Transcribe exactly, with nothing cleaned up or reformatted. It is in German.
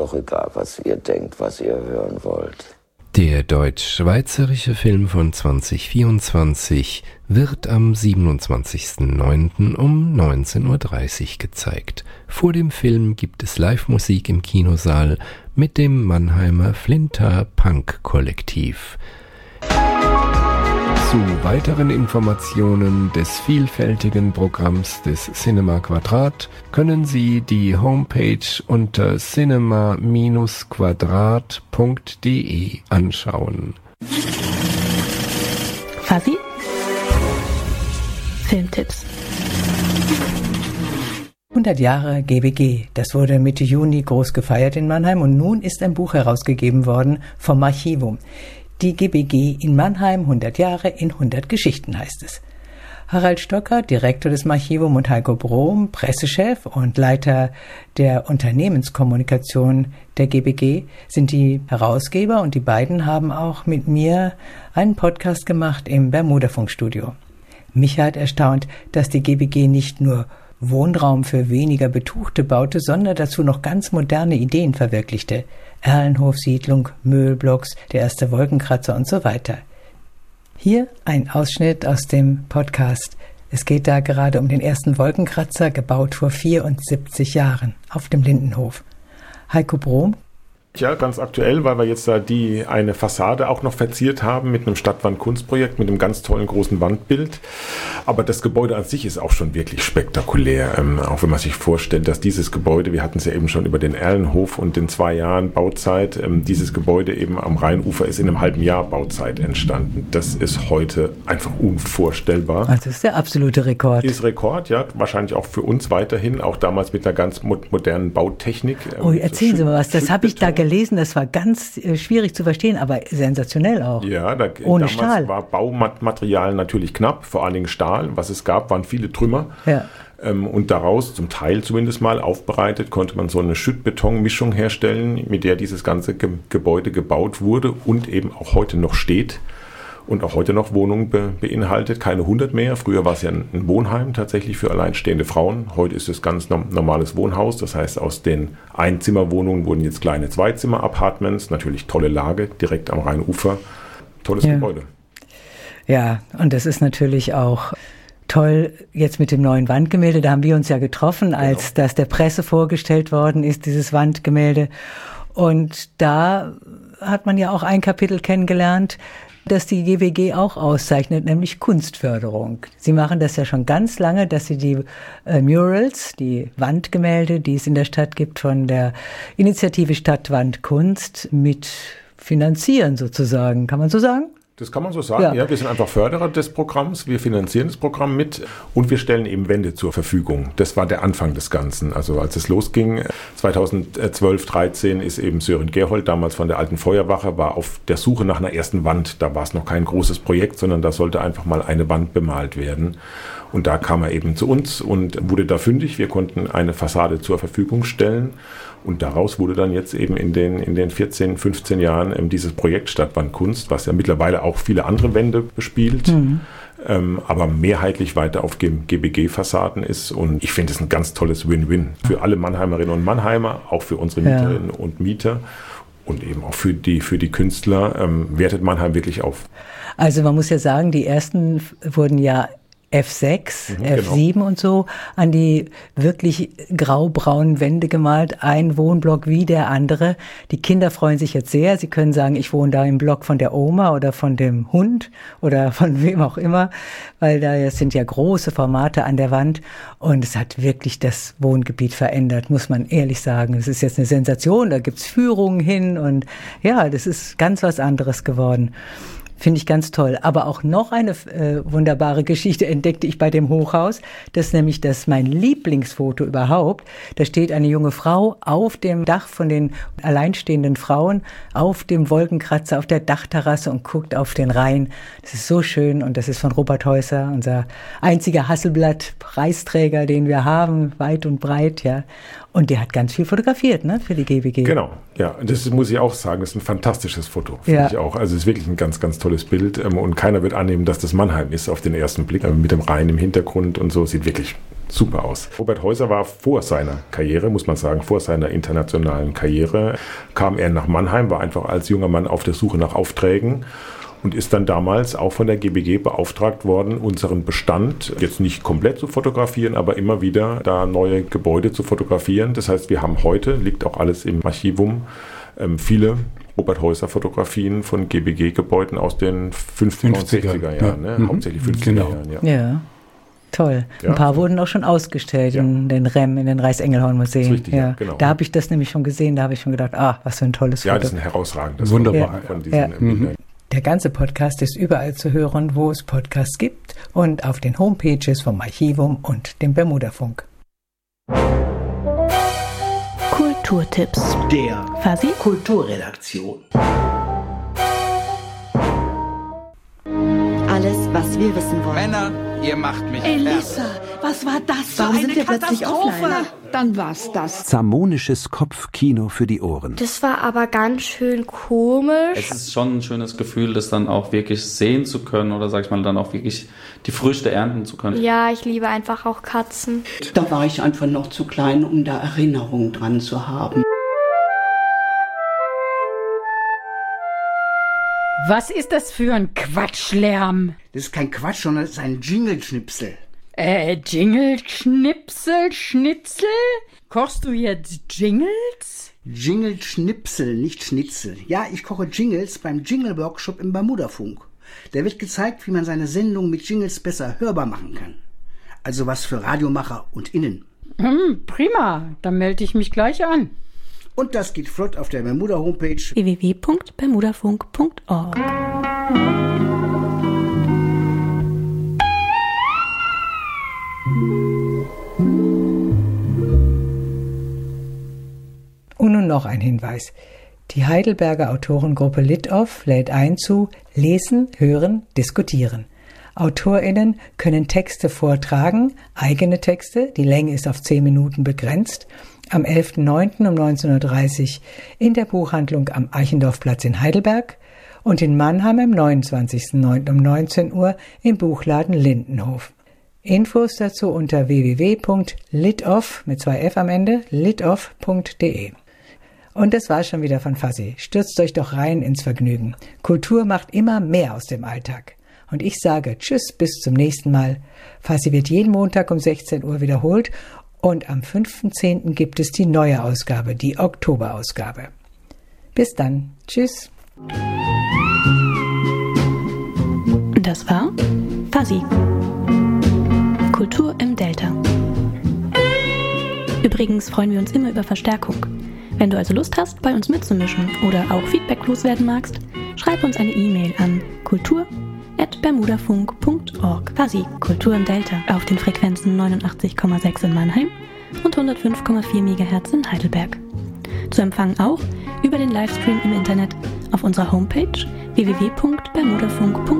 auch egal, was ihr denkt, was ihr hören wollt. Der deutsch-schweizerische Film von zwanzig vierundzwanzig wird am siebenundzwanzigsten neunten um neunzehn Uhr dreißig gezeigt. Vor dem Film gibt es Live-Musik im Kinosaal mit dem Mannheimer Flinter Punk Kollektiv. Zu weiteren Informationen des vielfältigen Programms des Cinema Quadrat können Sie die Homepage unter cinema Bindestrich quadrat punkt de anschauen. Fabi? Filmtipps. hundert Jahre G B G, das wurde Mitte Juni groß gefeiert in Mannheim und nun ist ein Buch herausgegeben worden vom Archivum. Die G B G in Mannheim, hundert Jahre in hundert Geschichten heißt es. Harald Stocker, Direktor des Archivum, und Heiko Brohm, Pressechef und Leiter der Unternehmenskommunikation der G B G, sind die Herausgeber und die beiden haben auch mit mir einen Podcast gemacht im Bermuda-Funkstudio. Mich hat erstaunt, dass die G B G nicht nur Wohnraum für weniger Betuchte baute, sondern dazu noch ganz moderne Ideen verwirklichte. Erlenhof-Siedlung, Müllblocks, der erste Wolkenkratzer und so weiter. Hier ein Ausschnitt aus dem Podcast. Es geht da gerade um den ersten Wolkenkratzer, gebaut vor vierundsiebzig Jahren auf dem Lindenhof. Heiko Brohm. Ja, ganz aktuell, weil wir jetzt da die eine Fassade auch noch verziert haben mit einem Stadtwand-Kunstprojekt, mit einem ganz tollen großen Wandbild. Aber das Gebäude an sich ist auch schon wirklich spektakulär. Ähm, auch wenn man sich vorstellt, dass dieses Gebäude, wir hatten es ja eben schon über den Erlenhof und den zwei Jahren Bauzeit, ähm, dieses Gebäude eben am Rheinufer ist in einem halben Jahr Bauzeit entstanden. Das ist heute einfach unvorstellbar. Also das ist der absolute Rekord. Ist Rekord, ja. Wahrscheinlich auch für uns weiterhin, auch damals mit einer ganz mo- modernen Bautechnik. Ähm, oh, erzählen so Sie mal was, das habe ich da gelesen. Gelesen, das war ganz äh, schwierig zu verstehen, aber sensationell auch. Ja, da, ohne damals Stahl. War Baumaterial natürlich knapp, vor allen Dingen Stahl. Was es gab, waren viele Trümmer. Ja. Ähm, und daraus, zum Teil zumindest mal aufbereitet, konnte man so eine Schüttbetonmischung herstellen, mit der dieses ganze Ge- Gebäude gebaut wurde und eben auch heute noch steht. Und auch heute noch Wohnungen be- beinhaltet, keine hundert mehr. Früher war es ja ein, ein Wohnheim tatsächlich für alleinstehende Frauen. Heute ist es ganz no- normales Wohnhaus. Das heißt, aus den Einzimmerwohnungen wurden jetzt kleine Zweizimmer-Apartments. Natürlich tolle Lage, direkt am Rheinufer. Tolles ja. Gebäude. Ja, und das ist natürlich auch toll jetzt mit dem neuen Wandgemälde. Da haben wir uns ja getroffen, als genau. das der Presse vorgestellt worden ist, dieses Wandgemälde. Und da hat man ja auch ein Kapitel kennengelernt, dass die G B G auch auszeichnet, nämlich Kunstförderung. Sie machen das ja schon ganz lange, dass sie die äh, Murals, die Wandgemälde, die es in der Stadt gibt, von der Initiative Stadtwand Kunst mit finanzieren sozusagen. Kann man so sagen? Das kann man so sagen, ja. ja. Wir sind einfach Förderer des Programms, wir finanzieren das Programm mit und wir stellen eben Wände zur Verfügung. Das war der Anfang des Ganzen. Also als es losging, zweitausendzwölf, dreizehn, ist eben Sören Gerhold, damals von der Alten Feuerwache, war auf der Suche nach einer ersten Wand. Da war es noch kein großes Projekt, sondern da sollte einfach mal eine Wand bemalt werden. Und da kam er eben zu uns und wurde da fündig. Wir konnten eine Fassade zur Verfügung stellen. Und daraus wurde dann jetzt eben in den, in den vierzehn, fünfzehn Jahren ähm, dieses Projekt Stadtwandkunst, was ja mittlerweile auch viele andere Wände bespielt, mhm. ähm, aber mehrheitlich weiter auf G B G-Fassaden ist. Und ich finde es ein ganz tolles Win-Win für alle Mannheimerinnen und Mannheimer, auch für unsere ja. Mieterinnen und Mieter und eben auch für die, für die Künstler. Ähm, wertet Mannheim wirklich auf. Also man muss ja sagen, die ersten wurden ja F sechs, mhm, F sieben genau. und so an die wirklich graubraunen Wände gemalt, ein Wohnblock wie der andere. Die Kinder freuen sich jetzt sehr. Sie können sagen, ich wohne da im Block von der Oma oder von dem Hund oder von wem auch immer, weil da sind ja große Formate an der Wand und es hat wirklich das Wohngebiet verändert, muss man ehrlich sagen. Es ist jetzt eine Sensation, da gibt's Führungen hin und ja, das ist ganz was anderes geworden. Finde ich ganz toll. Aber auch noch eine äh, wunderbare Geschichte entdeckte ich bei dem Hochhaus. Das ist nämlich das mein Lieblingsfoto überhaupt. Da steht eine junge Frau auf dem Dach von den alleinstehenden Frauen, auf dem Wolkenkratzer, auf der Dachterrasse und guckt auf den Rhein. Das ist so schön und das ist von Robert Häuser, unser einziger Hasselblatt-Preisträger, den wir haben, weit und breit, ja. Und der hat ganz viel fotografiert, ne, für die G B G. Genau, ja. Das muss ich auch sagen, das ist ein fantastisches Foto, finde ja. ich auch. Also es ist wirklich ein ganz, ganz tolles Bild. Und keiner wird annehmen, dass das Mannheim ist auf den ersten Blick. Mit dem Rhein im Hintergrund und so. Sieht wirklich super aus. Robert Häuser war vor seiner Karriere, muss man sagen, vor seiner internationalen Karriere, kam er nach Mannheim, war einfach als junger Mann auf der Suche nach Aufträgen und ist dann damals auch von der G B G beauftragt worden, unseren Bestand jetzt nicht komplett zu fotografieren, aber immer wieder da neue Gebäude zu fotografieren. Das heißt, wir haben heute, liegt auch alles im Archivum, ähm, viele Robert Häuser Fotografien von G B G-Gebäuden aus den fünfziger und sechziger Jahren, ja. ne? mhm. hauptsächlich fünfziger genau. Jahren. Ja. ja. Toll. Ja. Ein paar wurden auch schon ausgestellt ja. in den R E M, in den Reichsengelhorn-Museen. Richtig, ja. Ja, genau. Da habe ich das nämlich schon gesehen, da habe ich schon gedacht, ah, was für ein tolles ja, Foto. Ja, das ist ein herausragendes Wunderbar. Foto von diesen ja. mhm. Der ganze Podcast ist überall zu hören, wo es Podcasts gibt und auf den Homepages vom Archivum und dem Bermuda-Funk. Kulturtipps der Fasi Kulturredaktion. Alles, was wir wissen wollen. Männer, ihr macht mich Elissa, was war das für Warum eine sind wir plötzlich Katastrophe? offline? Dann war's das. Zamonisches Kopfkino für die Ohren. Das war aber ganz schön komisch. Es ist schon ein schönes Gefühl, das dann auch wirklich sehen zu können oder sag ich mal dann auch wirklich die Früchte ernten zu können. Ja, ich liebe einfach auch Katzen. Da war ich einfach noch zu klein, um da Erinnerungen dran zu haben. Was ist das für ein Quatschlärm? Das ist kein Quatsch, sondern das ist ein Jingle-Schnipsel. Äh, Jingle-Schnipsel, Schnitzel? Kochst du jetzt Jingles? Jingle-Schnipsel, nicht Schnitzel. Ja, ich koche Jingles beim Jingle-Workshop im Bermuda-Funk. Da wird gezeigt, wie man seine Sendung mit Jingles besser hörbar machen kann. Also was für Radiomacher und Innen. Hm, prima, dann melde ich mich gleich an. Und das geht flott auf der Bermuda-Homepage w w w punkt bermudafunk punkt org. Und nun noch ein Hinweis. Die Heidelberger Autorengruppe Litoff lädt ein zu Lesen, Hören, Diskutieren. AutorInnen können Texte vortragen, eigene Texte, die Länge ist auf zehn Minuten begrenzt, am elften neunten um neunzehn Uhr dreißig in der Buchhandlung am Eichendorffplatz in Heidelberg und in Mannheim am neunundzwanzigsten neunten um neunzehn Uhr im Buchladen Lindenhof. Infos dazu unter w w w punkt litoff mit zwei F am Ende, litoff punkt d e. Und das war's schon wieder von Fasi. Stürzt euch doch rein ins Vergnügen. Kultur macht immer mehr aus dem Alltag. Und ich sage Tschüss, bis zum nächsten Mal. Fasi wird jeden Montag um sechzehn Uhr wiederholt und am fünften zehnten gibt es die neue Ausgabe, die Oktoberausgabe. Bis dann. Tschüss. Das war Fasi. Kultur im Delta. Übrigens freuen wir uns immer über Verstärkung. Wenn du also Lust hast, bei uns mitzumischen oder auch Feedback loswerden magst, schreib uns eine E-Mail an kultur at bermudafunk punkt org. Fasi, Kultur im Delta, auf den Frequenzen neunundachtzig Komma sechs in Mannheim und hundertfünf Komma vier Megahertz in Heidelberg. Zu empfangen auch über den Livestream im Internet auf unserer Homepage w w w punkt bermudafunk punkt org.